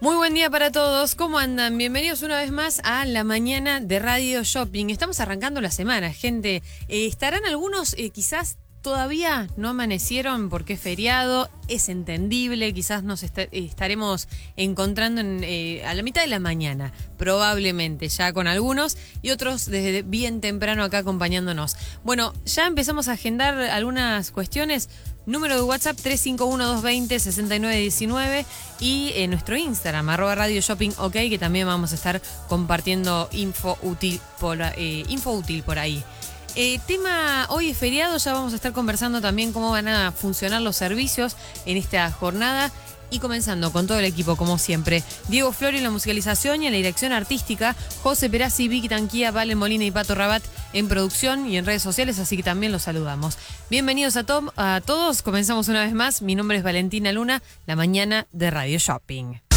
Muy buen día para todos, ¿cómo andan? Bienvenidos una vez más a la mañana de Radio Shopping. Estamos arrancando la semana, gente. Estarán algunos quizás todavía no amanecieron porque es feriado, es entendible, quizás nos estaremos encontrando a la mitad de la mañana, probablemente ya con algunos y otros desde bien temprano acá acompañándonos. Bueno, ya empezamos a agendar algunas cuestiones. Número de WhatsApp 351-220-6919 y nuestro Instagram, @Radio Shopping OK, que también vamos a estar compartiendo info útil por ahí. Tema, hoy es feriado, ya vamos a estar conversando también cómo van a funcionar los servicios en esta jornada. Y comenzando con todo el equipo, como siempre. Diego Flori en la musicalización y en la dirección artística. José Perazzi, Vicky Tanquía, Vale Molina y Pato Rabat en producción y en redes sociales, así que también los saludamos. Bienvenidos a todos. Comenzamos una vez más. Mi nombre es Valentina Luna, la mañana de Radio Shopping.